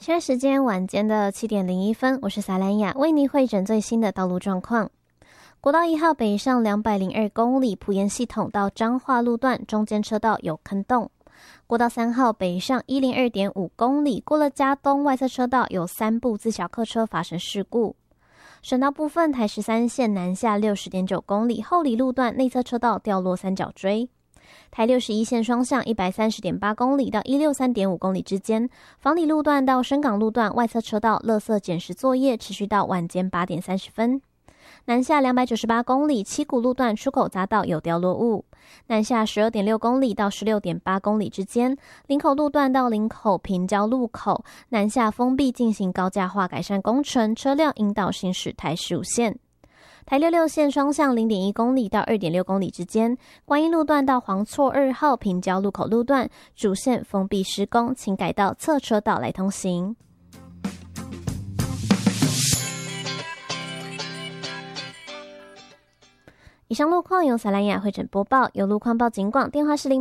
现在时间晚间的7:01，我是萨兰雅，为您汇整最新的道路状况。国道1号北上202公里，埔盐系统到彰化路段中间车道有坑洞。国道3号北上102.5公里，过了嘉东外侧车道有3部自小客车发生事故。省道部分，台13线南下60.9公里，后里路段内侧车道掉落三角锥。台61线双向130.8公里到163.5公里之间，房里路段到深港路段外侧车道垃圾捡拾作业持续到晚间8点30分。南下298公里，七股路段出口匝道有掉落物。南下12.6公里到16.8公里之间，林口路段到林口平交路口南下封闭进行高架化改善工程，车辆引导行驶台15线。台66线双向0.1公里到2.6公里之间，观音路段到黄厝2号平交路口路段主线封闭施工，请改道侧车道来通行。以上路况由萨兰雅汇整播报，有路况报警广，电话是